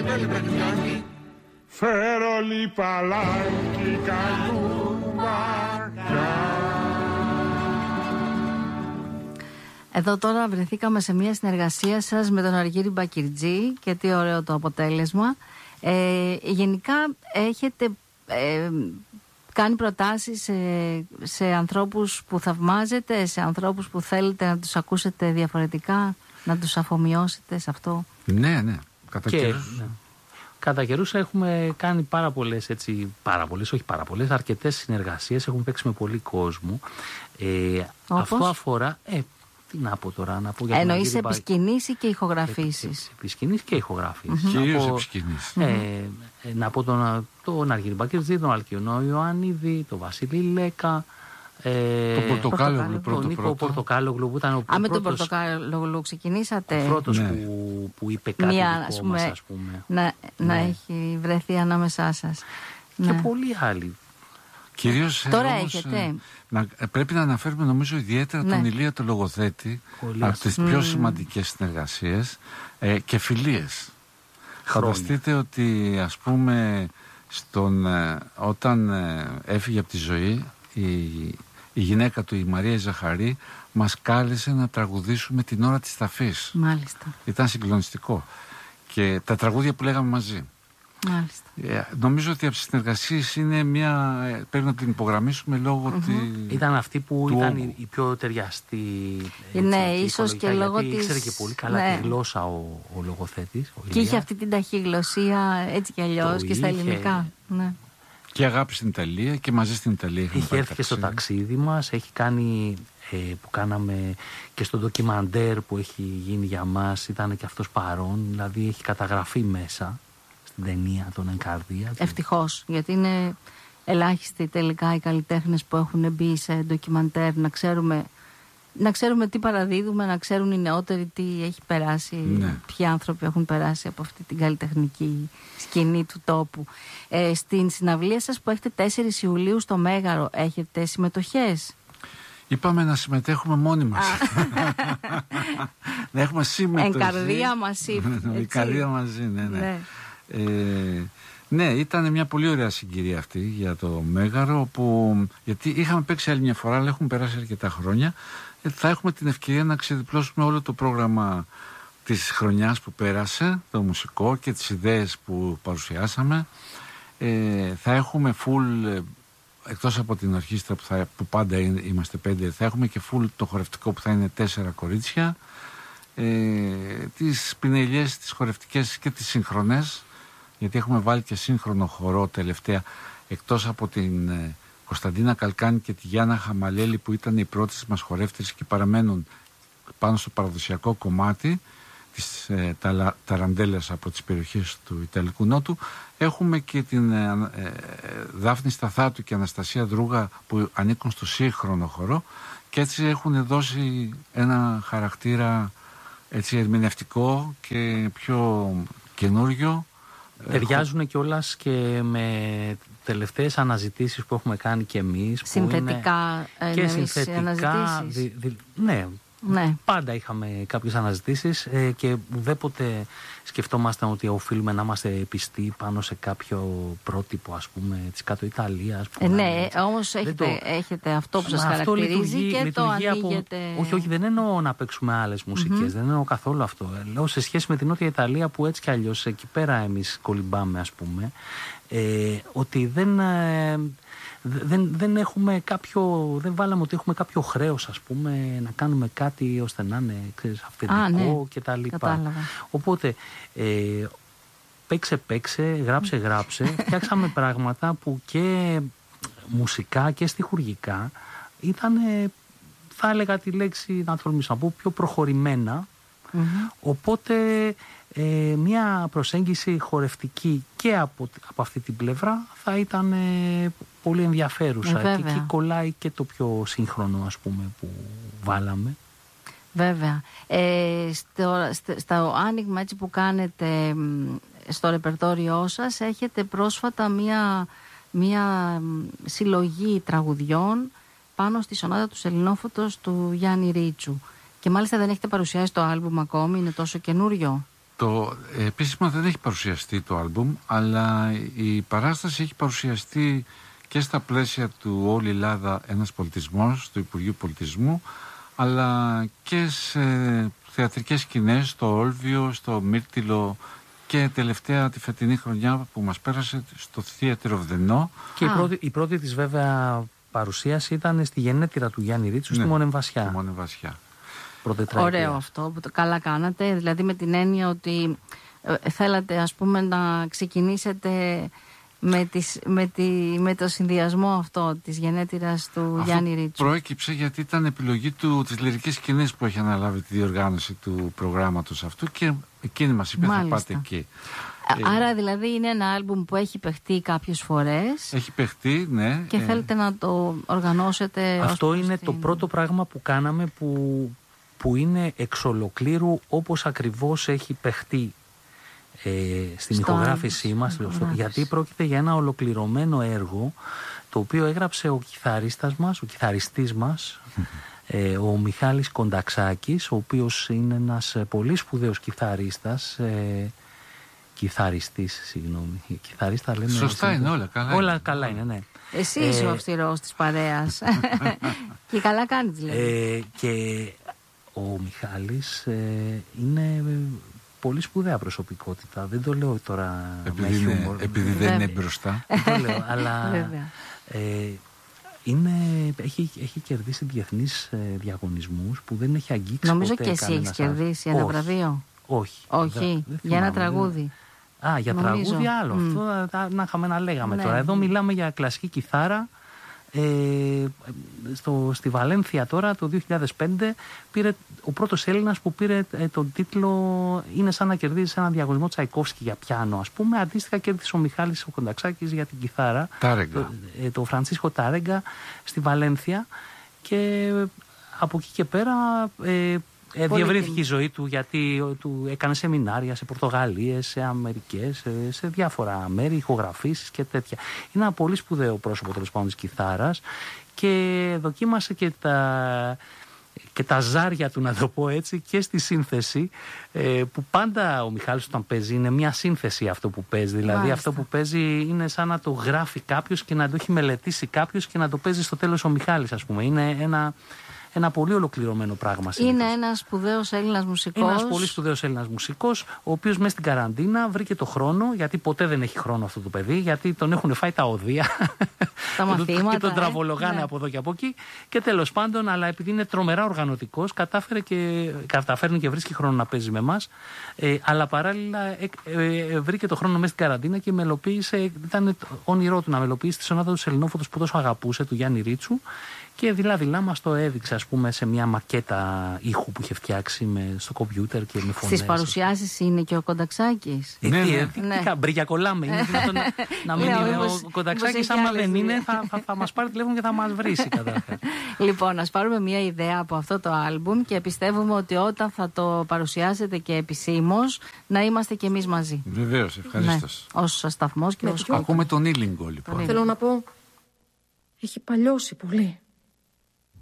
Φέρολι παλάκι καλούμπακα. Εδώ τώρα βρεθήκαμε σε μια συνεργασία σας με τον Αργύρη Μπακυρτζή και τι ωραίο το αποτέλεσμα. Γενικά έχετε κάνει προτάσεις σε ανθρώπους που θαυμάζετε, σε ανθρώπους που θέλετε να τους ακούσετε διαφορετικά, να τους αφομοιώσετε σε αυτό? Ναι, ναι, κατά καιρούς. Ναι. Κατά καιρούς έχουμε κάνει αρκετές συνεργασίες, έχουμε παίξει με πολύ κόσμο. Αυτό αφορά... Τι να πω τώρα, να πω για εννοείς επισκηνήσεις και ηχογραφήσεις? Επισκηνήσεις και ηχογραφήσεις. Κυρίως επισκηνήσεις. Να πω τον Αργύρη Μπακυρτζή, τον Αλκιονό Ιωάννηδη, τον Βασίλη Λέκα, το Πορτοκάλογλου τον Νίκο Πορτοκάλογλου που ήταν ο πρώτος. Με τον Πορτοκάλογλου ξεκινήσατε. Ο πρώτος που είπε κάτι δικό μας, ας πούμε. Να έχει βρεθεί ανάμεσά σας. Και πολλοί άλλοι. Κυρίως τώρα όμως, έχετε. Πρέπει να αναφέρουμε νομίζω ιδιαίτερα τον Ηλία το λογοθέτη, από τις πιο σημαντικές συνεργασίες και φιλίες. Φανταστείτε ότι ας πούμε όταν έφυγε από τη ζωή η γυναίκα του, η Μαρία Ζαχαρή, μας κάλεσε να τραγουδήσουμε την ώρα της ταφής. Μάλιστα. Ήταν συγκλονιστικό. Και τα τραγούδια που λέγαμε μαζί. Μάλιστα. Νομίζω ότι από τις συνεργασίες είναι πρέπει να την υπογραμμίσουμε λόγω ήταν αυτή που ήταν η πιο ταιριαστή. Ναι, ίσως και λόγω της... Ήξερε και πολύ καλά τη γλώσσα ο λογοθέτης. Και είχε αυτή την ταχύγλωσσία έτσι κι αλλιώς και στα ελληνικά. Ναι. Και αγάπη στην Ιταλία και μαζί στην Ιταλία. Είχε έρθει και στο ταξίδι μας, έχει κάνει που κάναμε και στο ντοκιμαντέρ που έχει γίνει για μας, ήταν και αυτός παρόν, δηλαδή έχει καταγραφεί μέσα στην ταινία των Ενκαρδία. Ευτυχώς, γιατί είναι ελάχιστοι τελικά οι καλλιτέχνες που έχουν μπει σε ντοκιμαντέρ, να ξέρουμε τι παραδίδουμε, να ξέρουν οι νεότεροι τι έχει περάσει, ποιοι άνθρωποι έχουν περάσει από αυτή την καλλιτεχνική σκηνή του τόπου. Στην συναυλία σας που έχετε 4 Ιουλίου στο Μέγαρο, έχετε συμμετοχές? Είπαμε να συμμετέχουμε μόνοι μας. Να έχουμε συμμετοχή. Ενκαρδία μαζί. Ενκαρδία μαζί, ναι. Ναι, ήταν μια πολύ ωραία συγκυρία αυτή για το Μέγαρο, γιατί είχαμε παίξει άλλη μια φορά, αλλά έχουν περάσει αρκετά χρόνια. Θα έχουμε την ευκαιρία να ξεδιπλώσουμε όλο το πρόγραμμα της χρονιάς που πέρασε, το μουσικό και τις ιδέες που παρουσιάσαμε. Θα έχουμε full, εκτός από την ορχήστρα που πάντα είμαστε 5, θα έχουμε και full το χορευτικό που θα είναι 4 κορίτσια, τις πινελιές, τις χορευτικές και τις σύγχρονες, γιατί έχουμε βάλει και σύγχρονο χορό τελευταία, εκτός από την Κωνσταντίνα Καλκάνη και τη Γιάννα Χαμαλέλη που ήταν οι πρώτες μας χορεύτες και παραμένουν πάνω στο παραδοσιακό κομμάτι της ταραντέλας από τις περιοχές του Ιταλικού Νότου. Έχουμε και την Δάφνη Σταθάτου και Αναστασία Δρούγα που ανήκουν στο σύγχρονο χορό και έτσι έχουν δώσει ένα χαρακτήρα έτσι ερμηνευτικό και πιο καινούριο. Ταιριάζουν κιόλας και με τελευταίες αναζητήσεις που έχουμε κάνει και εμείς. Συνθετικά και συνθετικά. Ναι. Πάντα είχαμε κάποιες αναζητήσεις και ουδέποτε σκεφτόμασταν ότι οφείλουμε να είμαστε πιστοί πάνω σε κάποιο πρότυπο, ας πούμε, της κάτω Ιταλίας. Ναι, όμως έχετε αυτό που σας χαρακτηρίζει και το ανοίγετε. Όχι, δεν εννοώ να παίξουμε άλλες μουσικές, δεν εννοώ καθόλου αυτό. Λέω σε σχέση με την Νότια Ιταλία που έτσι κι αλλιώς εκεί πέρα εμείς κολυμπάμε, ας πούμε, ότι δεν έχουμε δεν βάλαμε ότι έχουμε κάποιο χρέος, ας πούμε, να κάνουμε κάτι ώστε να είναι αυθεντικό και τα λοιπά. Κατάλαβα. Οπότε παίξε, γράψε, φτιάξαμε πράγματα που και μουσικά και στιχουργικά ήταν, θα έλεγα τη λέξη, να τολμήσω να πω, πιο προχωρημένα. Οπότε μια προσέγγιση χορευτική και από αυτή την πλευρά θα ήταν πολύ ενδιαφέρουσα και εκεί κολλάει και το πιο σύγχρονο, ας πούμε, που βάλαμε. Βέβαια. Στο άνοιγμα έτσι που κάνετε στο ρεπερτόριό σας έχετε πρόσφατα μια συλλογή τραγουδιών πάνω στη σονάτα του Σελινόφωτος του Γιάννη Ρίτσου. Και μάλιστα δεν έχετε παρουσιάσει το άλμπουμ ακόμη, είναι τόσο καινούριο. Επίσημα δεν έχει παρουσιαστεί το άλμπουμ, αλλά η παράσταση έχει παρουσιαστεί και στα πλαίσια του Όλη Ελλάδα ένας πολιτισμός, του Υπουργείου Πολιτισμού, αλλά και σε θεατρικές σκηνές, στο Όλβιο, στο Μύρτιλο και τελευταία τη φετινή χρονιά που μας πέρασε στο Theatre of the No. Και η πρώτη της βέβαια παρουσίαση ήταν στη γενέτειρα του Γιάννη Ρίτσου, στη Μονεμβασιά. Ωραίο αυτό που καλά κάνατε, δηλαδή με την έννοια ότι θέλατε ας πούμε να ξεκινήσετε με το συνδυασμό αυτό της γενέτειρας του Γιάννη Ρίτσου. Προέκυψε γιατί ήταν επιλογή της λυρικής σκηνής που έχει αναλάβει τη διοργάνωση του προγράμματος αυτού και εκείνη μας είπε θα πάτε εκεί. Άρα δηλαδή είναι ένα άλμπουμ που έχει παιχτεί κάποιες φορές. Έχει παιχτεί, ναι. Και θέλετε να το οργανώσετε. Αυτό είναι το πρώτο πράγμα που κάναμε που είναι εξ ολοκλήρου όπως ακριβώς έχει παιχτεί στην ηχογράφησή μας, γιατί πρόκειται για ένα ολοκληρωμένο έργο το οποίο έγραψε ο κιθαριστής μας, ο Μιχάλης Κονταξάκης, ο οποίος είναι ένας πολύ σπουδαίος κιθαρίστα λέμε. Σωστά είναι, όλα καλά. Όλα καλά είναι, ναι. Εσύ είσαι ο αυστηρός της παρέας. Και καλά κάνεις δηλαδή. Και ο Μιχάλης είναι πολύ σπουδαία προσωπικότητα. Δεν το λέω τώρα με χιούμορ. Επειδή δεν είναι μπροστά. Δεν το λέω, αλλά έχει κερδίσει διεθνείς διαγωνισμούς που δεν έχει αγγίξει. Νομίζω και εσύ έχεις κερδίσει ένα βραβείο. Όχι. Για ένα τραγούδι. Για τραγούδι άλλο. Αυτό να είχαμε να λέγαμε τώρα. Εδώ μιλάμε για κλασική κιθάρα. Στη Βαλένθια τώρα το 2005 πήρε ο πρώτος Έλληνας που πήρε τον τίτλο «Είναι σαν να κερδίζεις ένα διαγωνισμό Τσαϊκόφσκι για πιάνο», ας πούμε. Αντίστοιχα κέρδισε ο Μιχάλης ο Κονταξάκης για την κιθάρα, το Φραντσίσκο Τάρεγκα στη Βαλένθια, και από εκεί και πέρα διευρύνθηκε η ζωή του, γιατί του έκανε σεμινάρια σε Πορτογαλίες, σε Αμερικές, σε διάφορα μέρη, ηχογραφήσεις και τέτοια. Είναι ένα πολύ σπουδαίο πρόσωπο τέλος πάντων της κιθάρας και δοκίμασε και τα ζάρια του, να το πω έτσι, και στη σύνθεση, που πάντα ο Μιχάλης όταν παίζει είναι μια σύνθεση αυτό που παίζει. Δηλαδή μάλιστα, αυτό που παίζει είναι σαν να το γράφει κάποιος και να το έχει μελετήσει κάποιος και να το παίζει στο τέλος ο Μιχάλης, ας πούμε. Είναι ένα πολύ ολοκληρωμένο πράγμα. Είναι ένας σπουδαίος Έλληνας μουσικός. Είναι ένας πολύ σπουδαίος Έλληνας μουσικός, ο οποίος μέσα στην καραντίνα βρήκε το χρόνο, γιατί ποτέ δεν έχει χρόνο αυτό το παιδί, γιατί τον έχουν φάει τα οδεία. Τα μαθήματα. Και τον τραβολογάνε από εδώ και από εκεί. Και τέλος πάντων, αλλά επειδή είναι τρομερά οργανωτικός, καταφέρνει και βρίσκει χρόνο να παίζει με εμάς. Αλλά παράλληλα βρήκε το χρόνο μέσα στην καραντίνα και μελοποίησε. Ήταν όνειρό του να μελοποιήσει τη σονάτα του Σεληνόφωτος που τόσο αγαπούσε, του Γιάννη Ρίτσου. Και δειλά-δειλά μας το έδειξε, ας πούμε, σε μια μακέτα ήχου που είχε φτιάξει στο κομπιούτερ και με φωνές. Στις παρουσιάσεις είναι και ο Κονταξάκης. Ναι. Μπρικιακολάμε. Είναι δυνατόν να μην είναι ο Κονταξάκης? Άμα δεν είναι, θα μας πάρει τηλέφωνο και θα μας βρει. Λοιπόν, ας πάρουμε μια ιδέα από αυτό το άλμπουμ και πιστεύουμε ότι όταν θα το παρουσιάσετε και επισήμως, να είμαστε κι εμείς μαζί. Βεβαίως, ευχαρίστως. Ως σταθμός και ως κόμμα. Ακούμε τον Ήλιγκο, λοιπόν. Θέλω να πω, έχει παλιώσει πολύ.